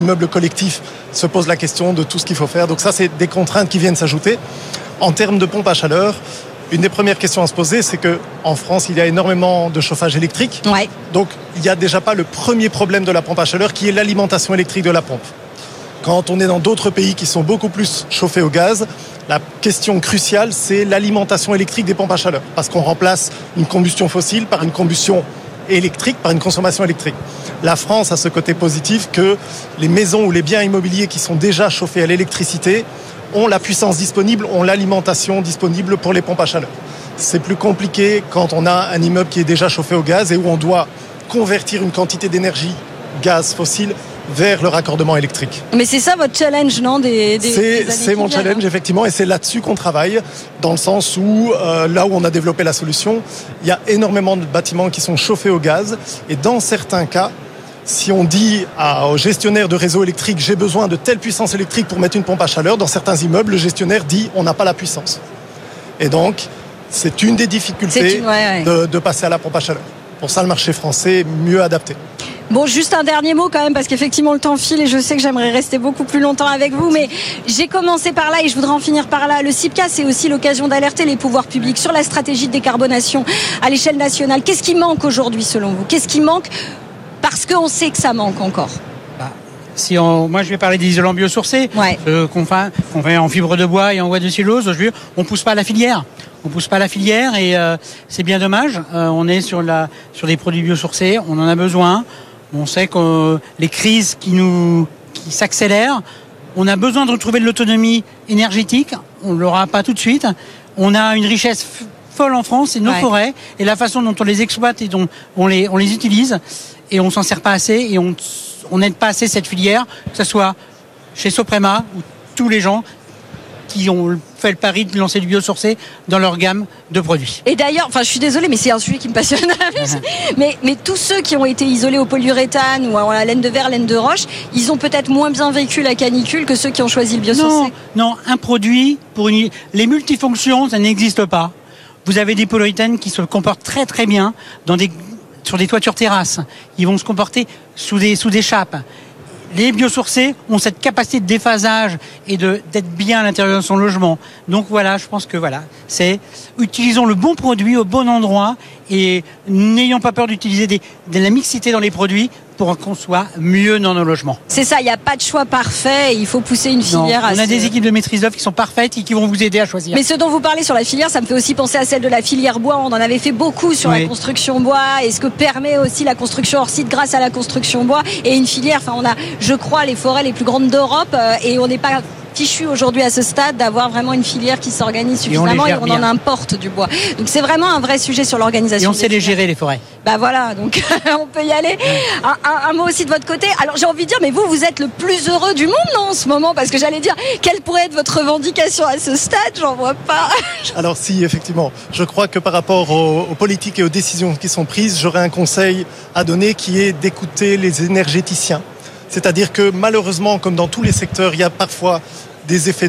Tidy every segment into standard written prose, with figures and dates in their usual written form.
Immeuble collectif se pose la question de tout ce qu'il faut faire. Donc ça, c'est des contraintes qui viennent s'ajouter. En termes de pompe à chaleur, une des premières questions à se poser, c'est qu'en France, il y a énormément de chauffage électrique. Ouais. Donc, il n'y a déjà pas le premier problème de la pompe à chaleur, qui est l'alimentation électrique de la pompe. Quand on est dans d'autres pays qui sont beaucoup plus chauffés au gaz, la question cruciale, c'est l'alimentation électrique des pompes à chaleur. Parce qu'on remplace une combustion fossile par une combustion électrique, par une consommation électrique. La France a ce côté positif que les maisons ou les biens immobiliers qui sont déjà chauffés à l'électricité ont la puissance disponible, ont l'alimentation disponible pour les pompes à chaleur. C'est plus compliqué quand on a un immeuble qui est déjà chauffé au gaz et où on doit convertir une quantité d'énergie gaz fossile vers le raccordement électrique. Mais c'est ça votre challenge, non, C'est mon challenge, effectivement, et c'est là-dessus qu'on travaille, dans le sens où, là où on a développé la solution, il y a énormément de bâtiments qui sont chauffés au gaz, et dans certains cas, si on dit au gestionnaire de réseau électrique « j'ai besoin de telle puissance électrique pour mettre une pompe à chaleur », dans certains immeubles, le gestionnaire dit « on n'a pas la puissance ». Et donc, c'est une des difficultés de passer à la pompe à chaleur. Pour ça, le marché français est mieux adapté. Bon, juste un dernier mot quand même, parce qu'effectivement le temps file et je sais que j'aimerais rester beaucoup plus longtemps avec vous, mais j'ai commencé par là et je voudrais en finir par là. Le CIPCA, c'est aussi l'occasion d'alerter les pouvoirs publics sur la stratégie de décarbonation à l'échelle nationale. Qu'est-ce qui manque aujourd'hui selon vous ? Qu'est-ce qui manque ? Parce qu'on sait que ça manque encore. Moi je vais parler des isolants biosourcés, qu'on fait en fibre de bois et en bois de cellulose. On pousse pas la filière. On pousse pas la filière et c'est bien dommage. On est sur des produits biosourcés, on en a besoin. On sait que les crises qui s'accélèrent, on a besoin de retrouver de l'autonomie énergétique. On ne l'aura pas tout de suite. On a une richesse folle en France, c'est nos forêts et la façon dont on les exploite et dont on les utilise. Et on s'en sert pas assez et on n'aide pas assez cette filière, que ce soit chez Soprema ou tous les gens qui ont fait le pari de lancer du biosourcé dans leur gamme de produits. Et d'ailleurs, je suis désolée, mais c'est un sujet qui me passionne. mais tous ceux qui ont été isolés au polyuréthane ou à la laine de verre, laine de roche, ils ont peut-être moins bien vécu la canicule que ceux qui ont choisi le biosourcé. Non, un produit les multifonctions, ça n'existe pas. Vous avez des polyuréthanes qui se comportent très très bien sur des toitures terrasses. Ils vont se comporter sous des chapes. Les biosourcés ont cette capacité de déphasage et d'être bien à l'intérieur de son logement. Donc voilà, je pense que c'est utilisons le bon produit au bon endroit et n'ayons pas peur d'utiliser de la mixité dans les produits pour qu'on soit mieux dans nos logements. C'est ça, il n'y a pas de choix parfait, il faut pousser une filière. On a des équipes de maîtrise d'œuvre qui sont parfaites et qui vont vous aider à choisir. Mais ce dont vous parlez sur la filière, ça me fait aussi penser à celle de la filière bois. On en avait fait beaucoup sur la construction bois et ce que permet aussi la construction hors site grâce à la construction bois et une filière. On a, je crois, les forêts les plus grandes d'Europe et on n'est pas fichu aujourd'hui à ce stade d'avoir vraiment une filière qui s'organise suffisamment et on en importe du bois. Donc c'est vraiment un vrai sujet sur l'organisation. Et on sait les gérer, les forêts. Voilà, donc on peut y aller. Un mot aussi de votre côté. Alors j'ai envie de dire, mais vous êtes le plus heureux du monde, non, en ce moment ? Parce que j'allais dire, quelle pourrait être votre revendication à ce stade ? J'en vois pas. Alors si, effectivement, je crois que par rapport aux politiques et aux décisions qui sont prises, j'aurais un conseil à donner qui est d'écouter les énergéticiens. C'est-à-dire que malheureusement, comme dans tous les secteurs, il y a parfois des effets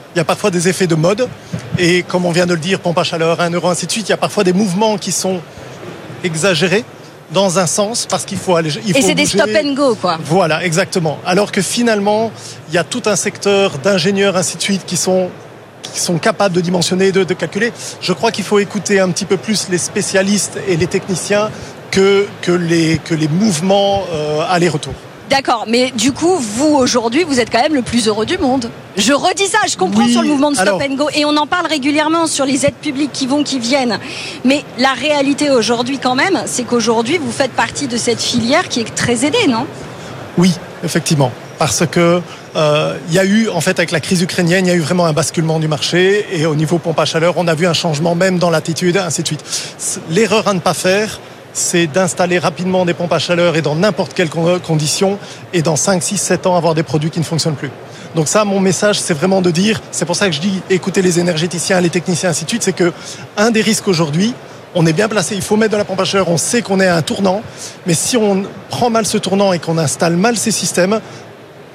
de mode. Et comme on vient de le dire, pompe à chaleur, 1 euro, ainsi de suite, il y a parfois des mouvements qui sont exagérés dans un sens parce qu'il faut aller. Et c'est des stop and go, quoi. Voilà, exactement. Alors que finalement, il y a tout un secteur d'ingénieurs, ainsi de suite, qui sont capables de dimensionner, de calculer. Je crois qu'il faut écouter un petit peu plus les spécialistes et les techniciens que les mouvements aller-retour. D'accord, mais du coup, vous, aujourd'hui, vous êtes quand même le plus heureux du monde. Je redis ça, je comprends sur le mouvement de Stop and Go, et on en parle régulièrement sur les aides publiques qui vont, qui viennent. Mais la réalité aujourd'hui, quand même, c'est qu'aujourd'hui, vous faites partie de cette filière qui est très aidée, non ? Oui, effectivement. Parce que il y a eu, en fait, avec la crise ukrainienne, il y a eu vraiment un basculement du marché, et au niveau pompe à chaleur, on a vu un changement même dans l'attitude, ainsi de suite. L'erreur à ne pas faire, c'est d'installer rapidement des pompes à chaleur et dans n'importe quelles conditions et dans 5, 6, 7 ans avoir des produits qui ne fonctionnent plus. Donc ça, mon message, c'est vraiment de dire, c'est pour ça que je dis écoutez les énergéticiens, les techniciens, ainsi de suite, c'est que un des risques aujourd'hui, on est bien placé, il faut mettre de la pompe à chaleur, on sait qu'on est à un tournant, mais si on prend mal ce tournant et qu'on installe mal ces systèmes,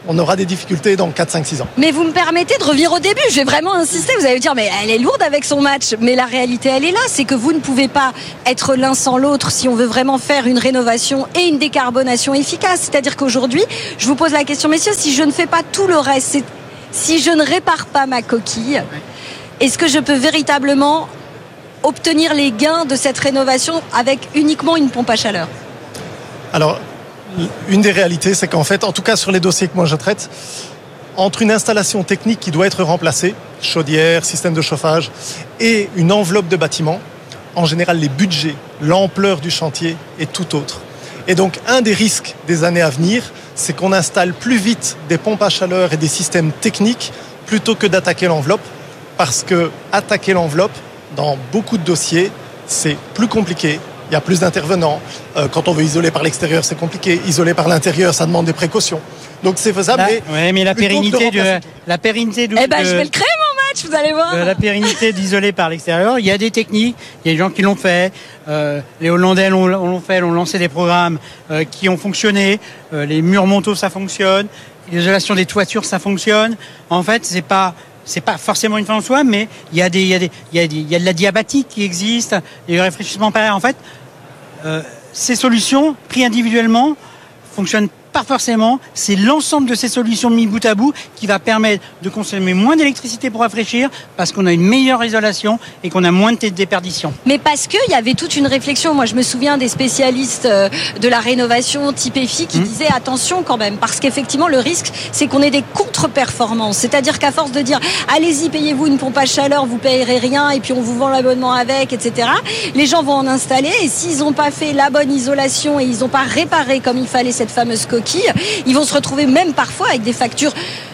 on aura des difficultés dans 4, 5, 6 ans. Mais vous me permettez de revenir au début, je vais vraiment insister, vous allez me dire mais elle est lourde avec son match, mais la réalité elle est là, c'est que vous ne pouvez pas être l'un sans l'autre si on veut vraiment faire une rénovation et une décarbonation efficace. C'est-à-dire qu'aujourd'hui, je vous pose la question messieurs, si je ne fais pas tout le reste, si je ne répare pas ma coquille, est-ce que je peux véritablement obtenir les gains de cette rénovation avec uniquement une pompe à chaleur? Alors, une des réalités, c'est qu'en fait, en tout cas sur les dossiers que moi je traite, entre une installation technique qui doit être remplacée, chaudière, système de chauffage, et une enveloppe de bâtiment, en général les budgets, l'ampleur du chantier est tout autre. Et donc un des risques des années à venir, c'est qu'on installe plus vite des pompes à chaleur et des systèmes techniques plutôt que d'attaquer l'enveloppe, parce que attaquer l'enveloppe, dans beaucoup de dossiers, c'est plus compliqué. Il y a plus d'intervenants. Quand on veut isoler par l'extérieur, c'est compliqué. Isoler par l'intérieur, ça demande des précautions. Donc c'est faisable. Mais la pérennité de. Eh ben, je vais le créer mon match, vous allez voir. La pérennité d'isoler par l'extérieur, il y a des techniques, il y a des gens qui l'ont fait. Les Hollandais l'ont fait, l'ont lancé des programmes qui ont fonctionné. Les murs montaux, ça fonctionne. L'isolation des toitures, ça fonctionne. En fait, c'est pas forcément une fin en soi, mais il y a de la diabatique qui existe, il y a du réfléchissement pareil. En fait, ces solutions, prises individuellement, fonctionnent pas forcément. C'est l'ensemble de ces solutions mis bout à bout qui va permettre de consommer moins d'électricité pour rafraîchir, parce qu'on a une meilleure isolation et qu'on a moins de déperdition. Mais parce qu'il y avait toute une réflexion. Moi, je me souviens des spécialistes de la rénovation type EFI qui disaient attention quand même, parce qu'effectivement, le risque, c'est qu'on ait des contre-performances. C'est-à-dire qu'à force de dire allez-y, payez-vous une pompe à chaleur, vous payerez rien, et puis on vous vend l'abonnement avec, etc., les gens vont en installer, et s'ils n'ont pas fait la bonne isolation et ils n'ont pas réparé comme il fallait cette fameuse coquille, ils vont se retrouver même parfois avec des factures,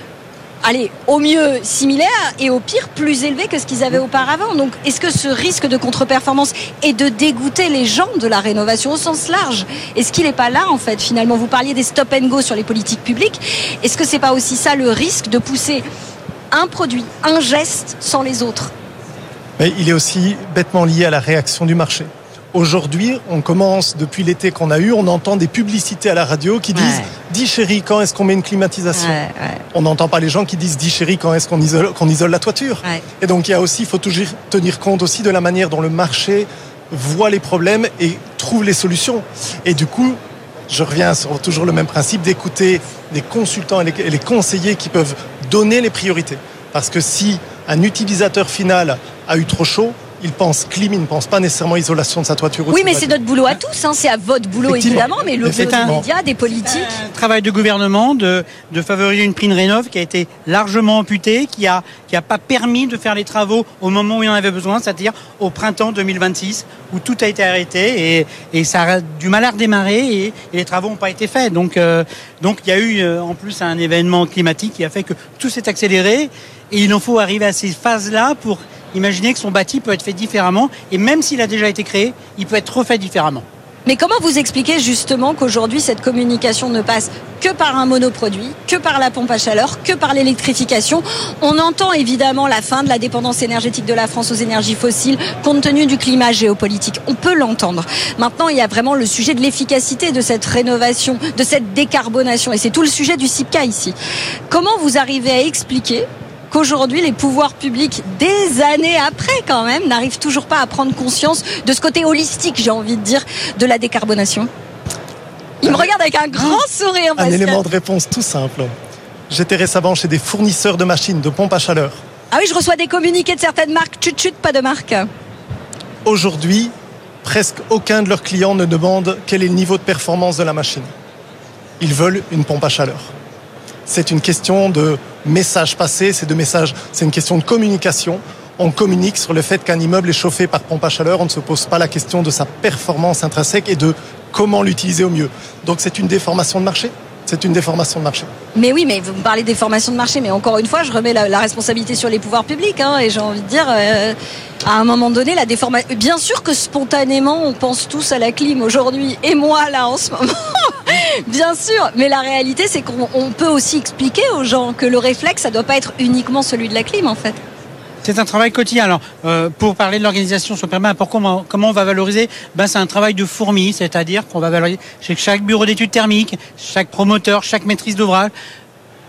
allez, au mieux similaires et au pire plus élevées que ce qu'ils avaient auparavant. Donc est-ce que ce risque de contre-performance est de dégoûter les gens de la rénovation au sens large? Est-ce qu'il n'est pas là en fait finalement? Vous parliez des stop and go sur les politiques publiques. Est-ce que c'est pas aussi ça le risque de pousser un produit, un geste sans les autres? Mais il est aussi bêtement lié à la réaction du marché. Aujourd'hui, on commence, depuis l'été qu'on a eu, on entend des publicités à la radio qui disent « Dis chérie, quand est-ce qu'on met une climatisation ?» On n'entend pas les gens qui disent « Dis chérie, quand est-ce qu'on isole la toiture ?» Et donc, il faut toujours tenir compte aussi de la manière dont le marché voit les problèmes et trouve les solutions. Et du coup, je reviens sur toujours le même principe d'écouter les consultants et les conseillers qui peuvent donner les priorités. Parce que si un utilisateur final a eu trop chaud, il pense clim, il ne pense pas nécessairement isolation de sa toiture. Oui, mais c'est notre boulot à tous, c'est à votre boulot évidemment, mais le boulot des médias, des politiques. C'est un travail de gouvernement de favoriser une prime rénov qui a été largement amputée, qui a pas permis de faire les travaux au moment où il en avait besoin, c'est-à-dire au printemps 2026, où tout a été arrêté et ça a du mal à redémarrer et les travaux n'ont pas été faits. Donc il y a eu en plus un événement climatique qui a fait que tout s'est accéléré et il en faut arriver à ces phases-là pour imaginer que son bâti peut être fait différemment, et même s'il a déjà été créé, il peut être refait différemment. Mais comment vous expliquez justement qu'aujourd'hui cette communication ne passe que par un monoproduit, que par la pompe à chaleur, que par l'électrification? On entend évidemment la fin de la dépendance énergétique de la France aux énergies fossiles compte tenu du climat géopolitique. On peut l'entendre. Maintenant, il y a vraiment le sujet de l'efficacité de cette rénovation, de cette décarbonation, et c'est tout le sujet du CIPCA ici. Comment vous arrivez à expliquer qu'aujourd'hui, les pouvoirs publics, des années après quand même, n'arrivent toujours pas à prendre conscience de ce côté holistique, j'ai envie de dire, de la décarbonation? Il me regarde avec un grand sourire. Un élément de réponse tout simple. J'étais récemment chez des fournisseurs de machines, de pompes à chaleur. Ah oui, je reçois des communiqués de certaines marques, chut, pas de marque. Aujourd'hui, presque aucun de leurs clients ne demande quel est le niveau de performance de la machine. Ils veulent une pompe à chaleur. C'est une question de message passé, c'est une question de communication. On communique sur le fait qu'un immeuble est chauffé par pompe à chaleur, on ne se pose pas la question de sa performance intrinsèque et de comment l'utiliser au mieux. Donc c'est une déformation de marché. C'est une déformation de marché. Mais oui, mais vous me parlez de déformation de marché, mais encore une fois, je remets la responsabilité sur les pouvoirs publics, et j'ai envie de dire, à un moment donné, la déformation... Bien sûr que spontanément, on pense tous à la clim aujourd'hui, et moi, là, en ce moment, bien sûr, mais la réalité, c'est qu'on peut aussi expliquer aux gens que le réflexe, ça ne doit pas être uniquement celui de la clim, en fait. C'est un travail quotidien. Alors, pour parler de l'organisation, sur comment on va valoriser, c'est un travail de fourmi, c'est-à-dire qu'on va valoriser chez chaque bureau d'études thermiques, chaque promoteur, chaque maîtrise d'ouvrage,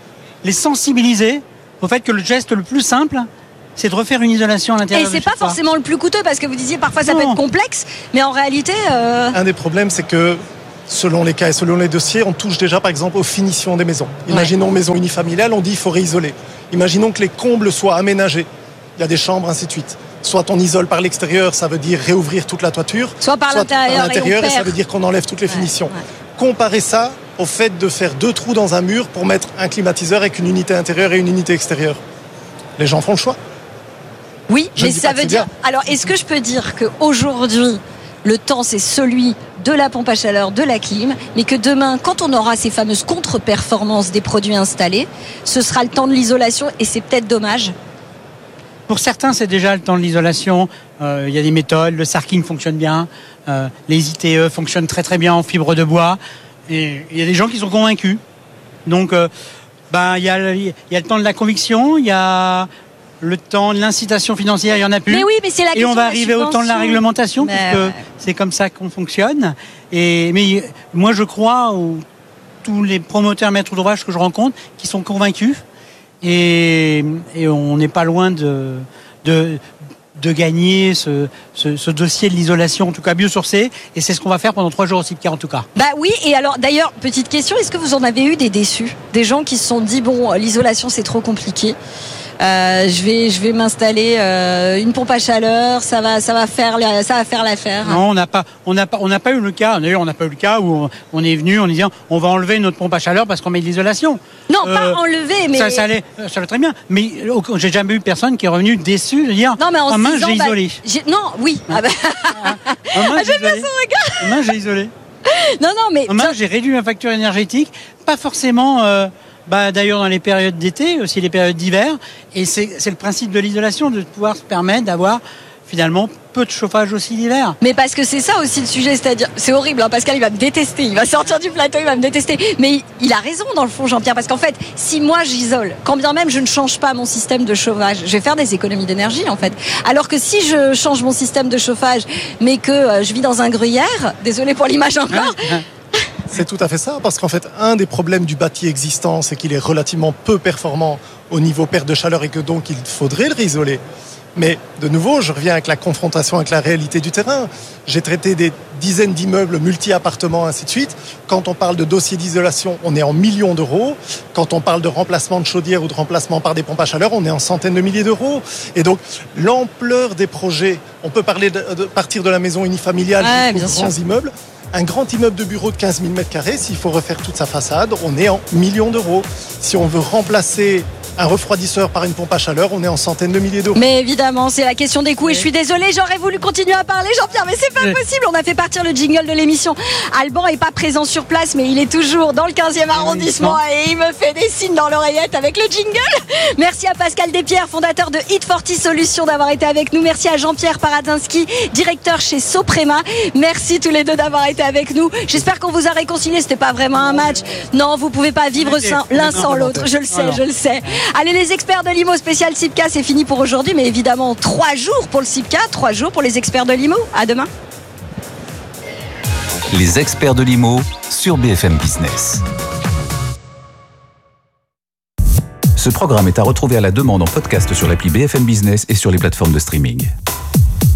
les sensibiliser au fait que le geste le plus simple, c'est de refaire une isolation à l'intérieur. Et c'est pas forcément le plus coûteux, parce que vous disiez parfois ça peut être complexe, mais en réalité... Un des problèmes, c'est que selon les cas et selon les dossiers, on touche déjà par exemple aux finitions des maisons. Imaginons maison unifamiliale, on dit il faut réisoler. Imaginons que les combles soient aménagés. Il y a des chambres, ainsi de suite. Soit on isole par l'extérieur, ça veut dire réouvrir toute la toiture. Soit par l'intérieur et ça veut dire qu'on enlève toutes les finitions. Comparez ça au fait de faire 2 trous dans un mur pour mettre un climatiseur avec une unité intérieure et une unité extérieure. Les gens font le choix. Oui, mais ça veut dire... Alors, est-ce que je peux dire qu'aujourd'hui, le temps, c'est celui de la pompe à chaleur, de la clim, mais que demain, quand on aura ces fameuses contre-performances des produits installés, ce sera le temps de l'isolation, et c'est peut-être dommage? Pour certains, c'est déjà le temps de l'isolation. Il y a des méthodes, le sarking fonctionne bien, les ITE fonctionnent très très bien en fibre de bois, et il y a des gens qui sont convaincus. Donc, il y a le temps de la conviction, il y a le temps de l'incitation financière, il n'y en a plus. Mais oui, mais c'est la question. Et on va arriver au temps de la réglementation, puisque c'est comme ça qu'on fonctionne. Mais moi, je crois tous les promoteurs maîtres d'ouvrage que je rencontre qui sont convaincus. Et on n'est pas loin de gagner ce dossier de l'isolation, en tout cas biosourcée. Et c'est ce qu'on va faire pendant 3 jours au CIPCA, en tout cas. Bah oui, et alors d'ailleurs, petite question, est-ce que vous en avez eu des déçus? Des gens qui se sont dit, bon, l'isolation c'est trop compliqué. Je vais m'installer une pompe à chaleur, ça va faire l'affaire. Non, on n'a pas eu le cas. D'ailleurs, on n'a pas eu le cas où on est venu en disant on va enlever notre pompe à chaleur parce qu'on met de l'isolation. Non, pas enlever, mais ça allait très bien. Mais j'ai jamais eu personne qui est revenu déçu de dire non, mais en main j'ai isolé. Non, oui. J'aime bien son regard. J'ai isolé. Non, mais j'ai réduit ma facture énergétique, pas forcément. D'ailleurs dans les périodes d'été, aussi les périodes d'hiver, et c'est le principe de l'isolation, de pouvoir se permettre d'avoir finalement peu de chauffage aussi l'hiver. Mais parce que c'est ça aussi le sujet, c'est-à-dire, c'est horrible, hein, Pascal il va me détester, il va sortir du plateau, il va me détester, mais il a raison dans le fond Jean-Pierre, parce qu'en fait, si moi j'isole, quand bien même je ne change pas mon système de chauffage, je vais faire des économies d'énergie en fait, alors que si je change mon système de chauffage, mais que je vis dans un gruyère, désolé pour l'image encore, c'est tout à fait ça, parce qu'en fait, un des problèmes du bâti existant, c'est qu'il est relativement peu performant au niveau perte de chaleur et que donc il faudrait le réisoler. Mais de nouveau, je reviens avec la confrontation avec la réalité du terrain. J'ai traité des dizaines d'immeubles, multi-appartements, ainsi de suite. Quand on parle de dossiers d'isolation, on est en millions d'euros. Quand on parle de remplacement de chaudière ou de remplacement par des pompes à chaleur, on est en centaines de milliers d'euros. Et donc, l'ampleur des projets, on peut parler de partir de la maison unifamiliale jusqu'aux grands immeubles. Un grand immeuble de bureau de 15 000 m², s'il faut refaire toute sa façade, on est en millions d'euros. Si on veut remplacer un refroidisseur par une pompe à chaleur, on est en centaines de milliers d'euros. Mais évidemment, c'est la question des coûts. Et je suis désolée, j'aurais voulu continuer à parler, Jean-Pierre, mais c'est pas possible. On a fait partir le jingle de l'émission. Alban est pas présent sur place, mais il est toujours dans le 15e arrondissement et il me fait des signes dans l'oreillette avec le jingle. Merci à Pascal Despierres, fondateur de Hit40 Solutions, d'avoir été avec nous. Merci à Jean-Pierre Paradzinski, directeur chez Soprema. Merci tous les deux d'avoir été avec nous. J'espère qu'on vous a réconcilié. C'était pas vraiment un match. Non, vous pouvez pas vivre l'un sans l'autre. Je le sais. Allez, les experts de l'IMO spécial CIPCA, c'est fini pour aujourd'hui, mais évidemment 3 jours pour le CIPCA, 3 jours pour les experts de l'IMO. À demain. Les experts de l'IMO sur BFM Business. Ce programme est à retrouver à la demande en podcast sur l'appli BFM Business et sur les plateformes de streaming.